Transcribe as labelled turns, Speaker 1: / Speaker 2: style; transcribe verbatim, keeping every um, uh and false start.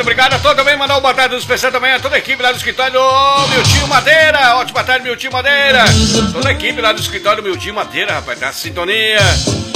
Speaker 1: obrigado a todos também. Mandar uma boa tarde especial também a toda a equipe lá do escritório do Miltinho Madeira. Ótima tarde, Miltinho Madeira. Toda a equipe lá do escritório do Miltinho Madeira, rapaz, tá na sintonia.